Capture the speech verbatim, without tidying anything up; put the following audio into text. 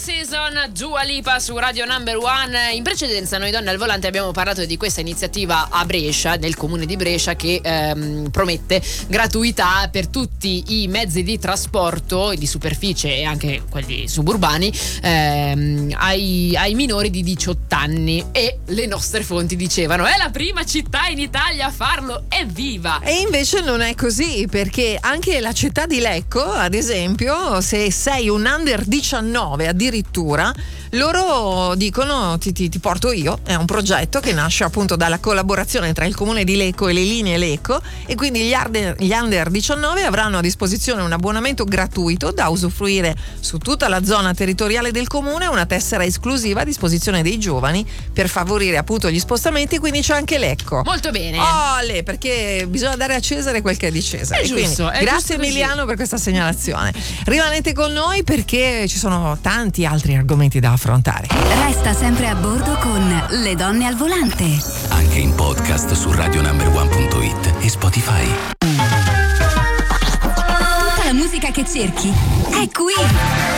Season, Dua Lipa su Radio Number One. In precedenza noi donne al volante abbiamo parlato di questa iniziativa a Brescia, nel comune di Brescia, che ehm, promette gratuità per tutti i mezzi di trasporto di superficie e anche quelli suburbani ehm, ai, ai minori di diciotto anni, e le nostre fonti dicevano è la prima città in Italia a farlo, evviva! E invece non è così, perché anche la città di Lecco, ad esempio, se sei un under diciannove addirittura, loro dicono ti, ti, ti porto io. È un progetto che nasce appunto dalla collaborazione tra il comune di Lecco e le linee Lecco, e quindi gli under, gli under diciannove avranno a disposizione un abbonamento gratuito da usufruire su tutta la zona territoriale del comune, una tessera esclusiva a disposizione dei giovani per favorire appunto gli spostamenti. Quindi c'è anche Lecco. Molto bene. Olè, perché bisogna dare a Cesare quel che è di Cesare. È giusto, è grazie giusto Emiliano così per questa segnalazione. Rimanete con noi perché ci sono tanti altri argomenti da affrontare. Resta sempre a bordo con Le donne al volante. Anche in podcast su radio number one punto it e Spotify. Tutta la musica che cerchi è qui.